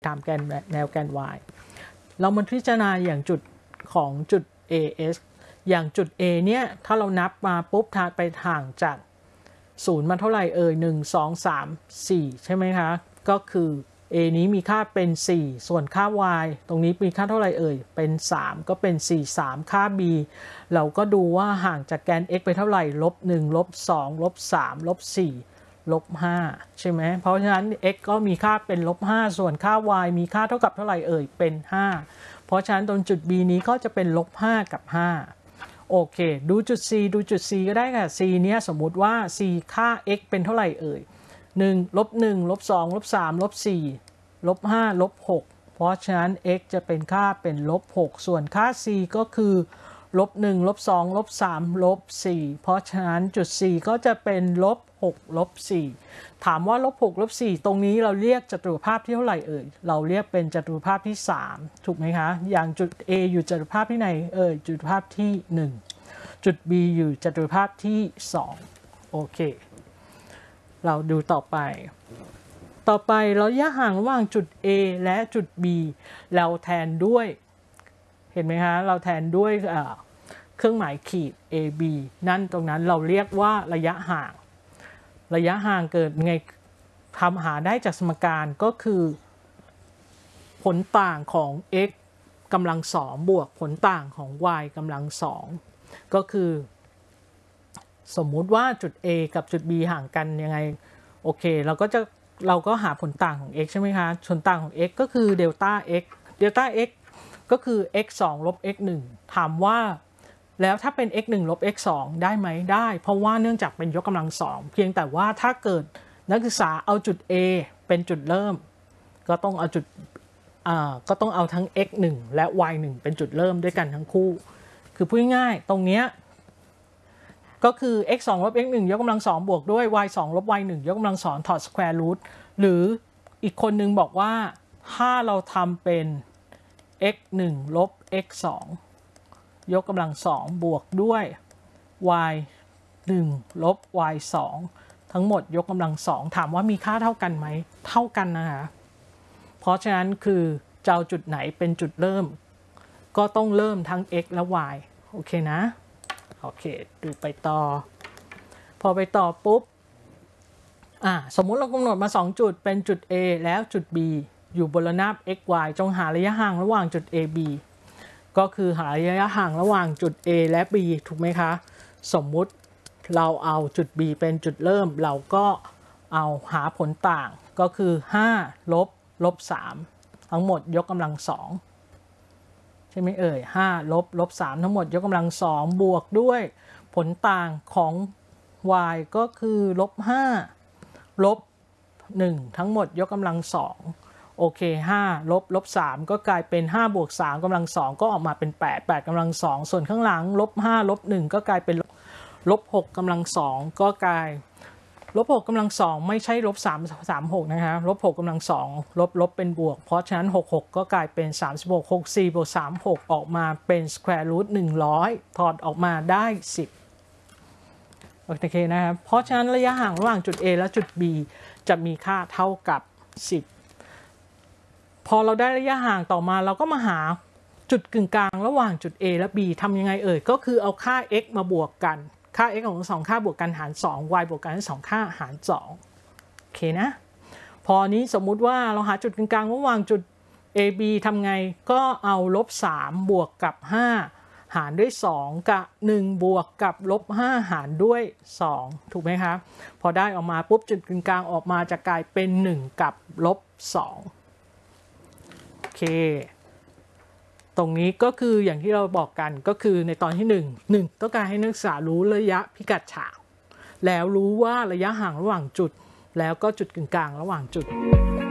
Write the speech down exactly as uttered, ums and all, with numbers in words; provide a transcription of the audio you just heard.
ตามแกนแนวแกน y เรามาพิจารณาอย่างจุดของจุด เอ เอส อย่างจุด A เนี่ยถ้าเรานับมาปุ๊บทางไปห่างจากศูนย์มาเท่าไหร่เอ่ยหนึ่ง สอง สาม สี่ใช่ไหมคะก็คือ A นี้มีค่าเป็นสี่ส่วนค่า y ตรงนี้มีค่าเท่าไหร่เอ่ยเป็นสามก็เป็นสี่ สามค่า b เราก็ดูว่าห่างจากแกน x ไปเท่าไหร่ลบหนึ่งลบสองลบสามลบสี่ลบห้าใช่ไหมเพราะฉะนั้น x ก็มีค่าเป็นลบห้าส่วนค่า y มีค่าเท่ากับเท่าไหร่เอ่ยเป็นห้าเพราะฉะนั้นตรงจุด b นี้ก็จะเป็นลบห้ากับห้าโอเคดูจุด c ดูจุด c ก็ได้ค่ะ c เนี้ยสมมุติว่า c ค่า x เป็นเท่าไหร่เอ่ยหนึ่งลบหนึ่งลบสองลบสามลบสี่ลบห้าลบหกเพราะฉะนั้น x จะเป็นค่าเป็นลบหกส่วนค่า c ก็คือลบหนึ่งลบสองลบสามลบสี่เพราะฉะนั้นจุด c ก็จะเป็นลบหกลบสี่ถามว่าลบหกลบสี่ตรงนี้เราเรียกจตุรภาพที่เท่าไหร่เอ่ยเราเรียกเป็นจตุรภาพที่สามถูกไหมคะอย่างจุด A อยู่จตุรภาพที่ไหนเอ่ยจตุรภาพที่หนึ่งจุด B อยู่จตุรภาพที่สองโอเคเราดูต่อไปต่อไประยะห่างระหว่างจุด A และจุด B เราแทนด้วยเห็นไหมคะเราแทนด้วยเครื่องหมายขีด A B นั่นตรงนั้นเราเรียกว่าระยะห่างระยะห่างเกิดไงทำหาได้จากสมการก็คือผลต่างของ x กำลังสองบวกผลต่างของ y กำลังสองก็คือสมมุติว่าจุด A กับจุด B ห่างกันยังไงโอเคเราก็จะเราก็หาผลต่างของ x ใช่ไหมคะผลต่างของ x ก็คือเดลต้า x เดลต้า x ก็คือ x สองลบ x หนึ่งถามว่าแล้วถ้าเป็น x หนึ่งลบ x สองได้ไหมได้เพราะว่าเนื่องจากเป็นยกกำลังสองเพียงแต่ว่าถ้าเกิดนักศึกษาเอาจุด A เป็นจุดเริ่มก็ต้องเอาจุดอ่าก็ต้องเอาทั้ง x หนึ่งและ y หนึ่งเป็นจุดเริ่มด้วยกันทั้งคู่คือพูดง่ายๆตรงเนี้ยก็คือ x สองลบ x หนึ่งยกกำลังสองบวกด้วย y สองลบ y หนึ่งยกกำลังสองถอดสแควร์รูทหรืออีกคนนึงบอกว่าถ้าเราทำเป็น x หนึ่งลบ x สองยกกำลังสองบวกด้วย y หนึ่งลบ y สองทั้งหมดยกกำลังสองถามว่ามีค่าเท่ากันไหมเท่ากันนะคะเพราะฉะนั้นคือจะเอาจุดไหนเป็นจุดเริ่มก็ต้องเริ่มทั้ง x และ y โอเคนะโอเคดูไปต่อพอไปต่อปุ๊บอ่าสมมุติเรากำหนดมาสองจุดเป็นจุด A แล้วจุด B อยู่บนระนาบ x y จงหาระยะห่างระหว่างจุด A B ก็คือหาระยะห่างระหว่างจุด A และ B ถูกไหมคะสมมุติเราเอาจุด B เป็นจุดเริ่มเราก็เอาหาผลต่างก็คือห้าลบลบสามทั้งหมดยกกำลังสองใช่ไหมเอ่ยห้าลบลบสามทั้งหมดยกกำลังสองบวกด้วยผลต่างของ y ก็คือลบห้าลบหนึ่งทั้งหมดยกกำลังสองโอเคห้าลบลบสามก็กลายเป็นห้าบวกสามกำลังสองก็ออกมาเป็นแปด แปดกำลังสองส่วนข้างหลังลบห้าลบหนึ่งก็กลายเป็นลบหกกำลังสองก็กลายลบหกกำลังสองไม่ใช่ลบสาม สามหกนะคะลบหกกำลังสองลบลบเป็นบวกเพราะฉะนั้นหก หกก็กลายเป็นสามสิบหก หก สี่บวกสาม หกออกมาเป็นสแควร์รูทหนึ่งร้อยถอดออกมาได้สิบโอเคนะครับเพราะฉะนั้นระยะห่างระหว่างจุด A และจุด B จะมีค่าเท่ากับสิบพอเราได้ระยะห่างต่อมาเราก็มาหาจุดกึ่งกลางระหว่างจุด A และ B ทำยังไงเอ่ยก็คือเอาค่า x มาบวกกันค่า x ของทั้งสองค่าบวกกันหารสอง y บวกกันทั้งสองค่าหารสองโอเคนะพอนี้สมมุติว่าเราหาจุดกึ่งกลางระหว่างจุด A B ทำไงก็เอาลบสามบวกกับห้าหารด้วยสองกับหนึ่งบวกกับลบห้าหารด้วยสองถูกไหมคะพอได้ออกมาปุ๊บจุดกึ่งกลางออกมาจะกลายเป็นหนึ่งกับลบสองโอเคตรงนี้ก็คืออย่างที่เราบอกกันก็คือในตอนที่หนึ่ง หนึ่งต้องการให้นักศึกษารู้ระยะพิกัดฉากแล้วรู้ว่าระยะห่างระหว่างจุดแล้วก็จุดกึ่งกลางระหว่างจุด